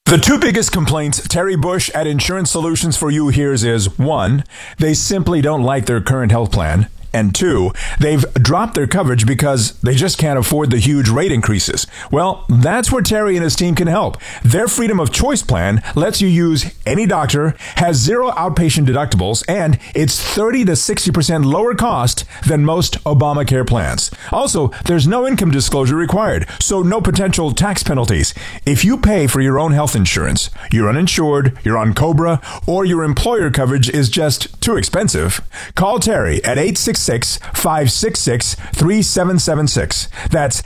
The two biggest complaints Terry Bush at Insurance Solutions for You hears is, 1, they simply don't like their current health plan, and 2, they've dropped their coverage because they just can't afford the huge rate increases. Well, that's where Terry and his team can help. Their Freedom of Choice plan lets you use any doctor, has 0 outpatient deductibles, and it's 30 to 60% lower cost than most Obamacare plans. Also, there's no income disclosure required, so no potential tax penalties. If you pay for your own health insurance, you're uninsured, you're on COBRA, or your employer coverage is just too expensive, call Terry at 866-566-3776. That's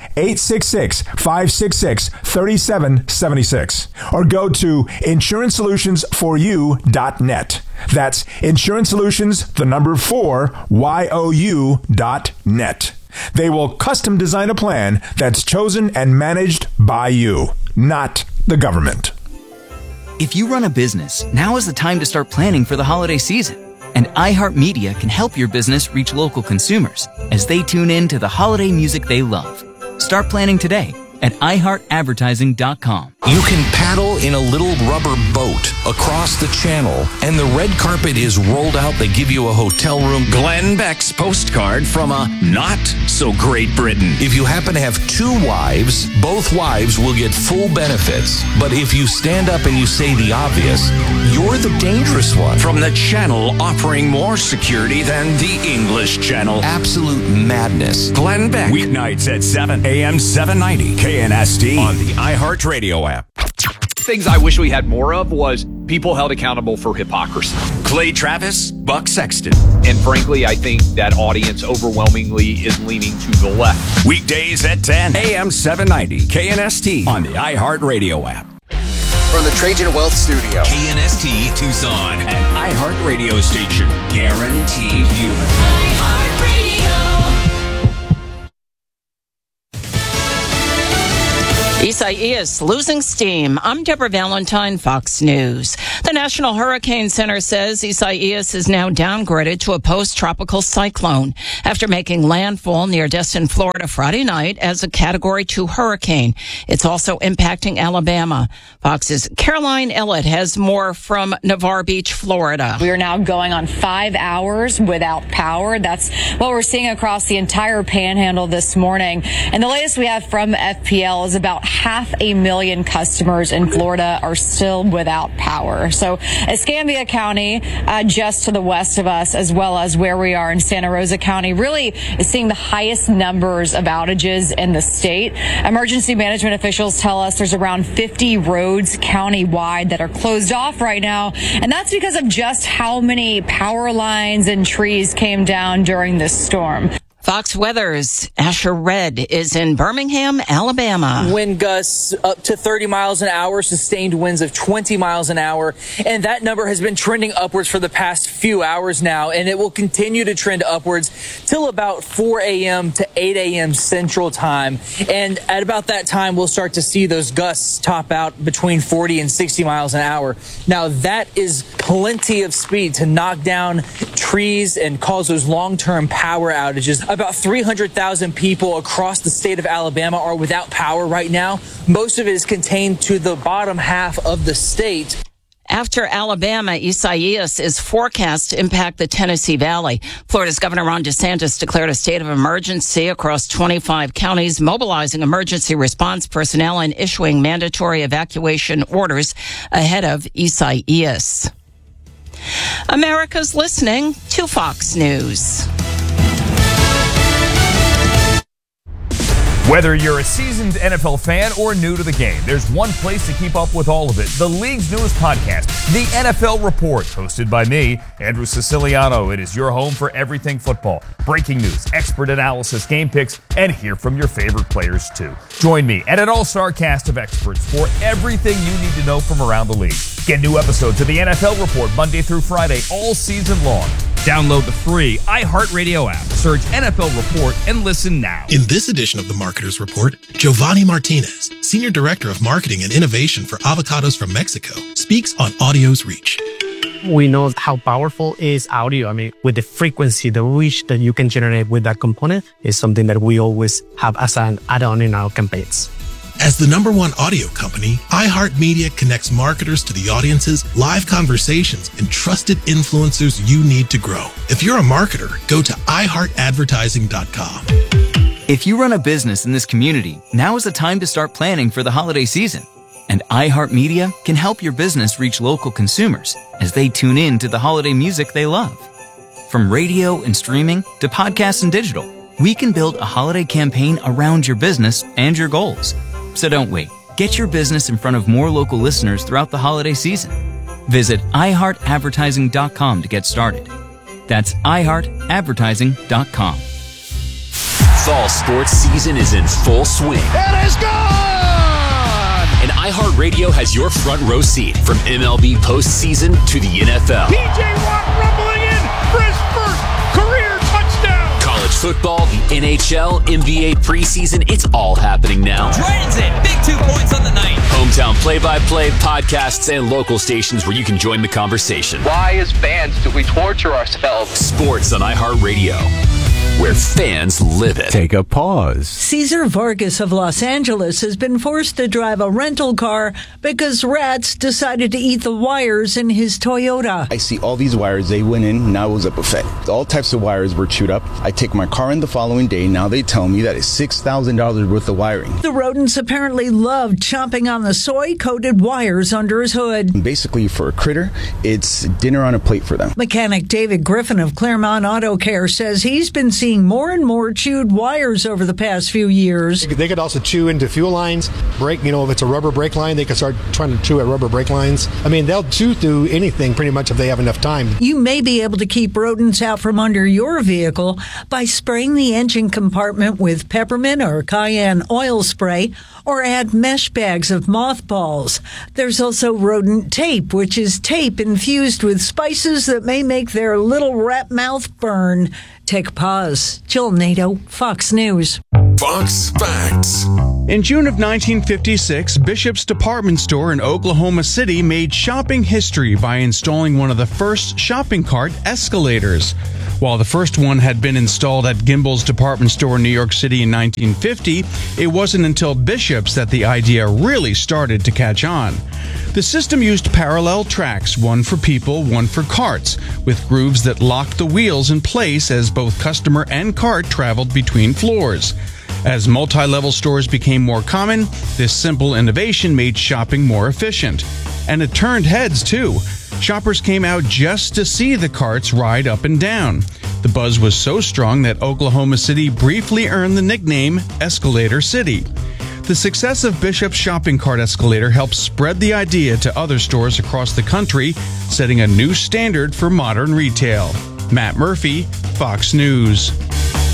866-566-3776. Or go to insurancesolutionsforyou.net. That's insurancesolutionsforyou.net. They will custom design a plan that's chosen and managed by you, not the government. If you run a business, now is the time to start planning for the holiday season. And iHeartMedia can help your business reach local consumers as they tune in to the holiday music they love. Start planning today at iHeartAdvertising.com. You can paddle in a little rubber boat across the channel, and the red carpet is rolled out. They give you a hotel room. Glenn Beck's postcard from a not-so-great Britain. If you happen to have 2 wives, both wives will get full benefits. But if you stand up and you say the obvious, you're the dangerous one. From the channel offering more security than the English channel. Absolute madness. Glenn Beck. Weeknights at 7 a.m. 790 KNST on the iHeartRadio app. Things I wish we had more of was people held accountable for hypocrisy. Clay Travis, Buck Sexton. And frankly, I think that audience overwhelmingly is leaning to the left. Weekdays at 10 a.m. 790 KNST on the iHeartRadio app. From the Trajan Wealth Studio. KNST Tucson, an iHeartRadio station. Guaranteed human. Isaias losing steam. I'm Deborah Valentine, Fox News. The National Hurricane Center says Isaias is now downgraded to a post-tropical cyclone after making landfall near Destin, Florida Friday night as a Category 2 hurricane. It's also impacting Alabama. Fox's Caroline Ellett has more from Navarre Beach, Florida. We are now going on 5 hours without power. That's what we're seeing across the entire panhandle this morning. And the latest we have from FPL is about 500,000 customers in Florida are still without power. So Escambia County, just to the west of us, as well as where we are in Santa Rosa County, really is seeing the highest numbers of outages in the state. Emergency management officials tell us there's around 50 roads county-wide that are closed off right now. And that's because of just how many power lines and trees came down during this storm. Fox Weather's Asher Red is in Birmingham, Alabama. Wind gusts up to 30 miles an hour, sustained winds of 20 miles an hour. And that number has been trending upwards for the past few hours now. And it will continue to trend upwards till about 4 a.m. to 8 a.m. Central Time. And at about that time, we'll start to see those gusts top out between 40 and 60 miles an hour. Now, that is plenty of speed to knock down trees and cause those long-term power outages. About 300,000 people across the state of Alabama are without power right now. Most of it is contained to the bottom half of the state. After Alabama, Isaias is forecast to impact the Tennessee Valley. Florida's Governor Ron DeSantis declared a state of emergency across 25 counties, mobilizing emergency response personnel and issuing mandatory evacuation orders ahead of Isaias. America's listening to Fox News. Whether you're a seasoned NFL fan or new to the game, there's one place to keep up with all of it. The league's newest podcast, The NFL Report, hosted by me, Andrew Siciliano. It is your home for everything football. Breaking news, expert analysis, game picks, and hear from your favorite players too. Join me and an all-star cast of experts for everything you need to know from around the league. Get new episodes of The NFL Report Monday through Friday all season long. Download the free iHeartRadio app, search NFL Report, and listen now. In this edition of the Marketer's Report, Giovanni Martinez, Senior Director of Marketing and Innovation for Avocados from Mexico, speaks on audio's reach. We know how powerful is audio. I mean, with the frequency, the reach that you can generate with that component is something that we always have as an add-on in our campaigns. As the #1 audio company, iHeartMedia connects marketers to the audiences, live conversations, and trusted influencers you need to grow. If you're a marketer, go to iHeartAdvertising.com. If you run a business in this community, now is the time to start planning for the holiday season. And iHeartMedia can help your business reach local consumers as they tune in to the holiday music they love. From radio and streaming to podcasts and digital, we can build a holiday campaign around your business and your goals. So don't wait. Get your business in front of more local listeners throughout the holiday season. Visit iHeartAdvertising.com to get started. That's iHeartAdvertising.com. Fall sports season is in full swing. It is gone! And iHeartRadio has your front row seat from MLB postseason to the NFL. P.J. Watt rumbling in for his first career touchdown. College football, the NHL, NBA preseason, it's all happening now. Dragons in, big 2 points on the night. Hometown play-by-play, podcasts, and local stations where you can join the conversation. Why, as fans, do we torture ourselves? Sports on iHeartRadio, where fans live it. Take a pause. Cesar Vargas of Los Angeles has been forced to drive a rental car because rats decided to eat the wires in his Toyota. I see all these wires. They went in. Now it was a buffet. All types of wires were chewed up. I take my car in the following day. Now they tell me that it's $6,000 worth of wiring. The rodents apparently loved chomping on the soy-coated wires under his hood. Basically, for a critter, it's dinner on a plate for them. Mechanic David Griffin of Claremont Auto Care says he's been seeing more and more chewed wires over the past few years. They could also chew into fuel lines, brake, if it's a rubber brake line, they could start trying to chew at rubber brake lines. I mean, they'll chew through anything pretty much if they have enough time. You may be able to keep rodents out from under your vehicle by spraying the engine compartment with peppermint or cayenne oil spray, or add mesh bags of mothballs. There's also rodent tape, which is tape infused with spices that may make their little rat mouth burn. Take a pause. Jill Nato, Fox News. Fox Facts. In June of 1956, Bishop's Department Store in Oklahoma City made shopping history by installing one of the first shopping cart escalators. While the first one had been installed at Gimbel's Department Store in New York City in 1950, it wasn't until Bishop's that the idea really started to catch on. The system used parallel tracks, one for people, one for carts, with grooves that locked the wheels in place as both customer and cart traveled between floors. As multi-level stores became more common, this simple innovation made shopping more efficient. And it turned heads, too. Shoppers came out just to see the carts ride up and down. The buzz was so strong that Oklahoma City briefly earned the nickname Escalator City. The success of Bishop's shopping cart escalator helped spread the idea to other stores across the country, setting a new standard for modern retail. Matt Murphy, Fox News.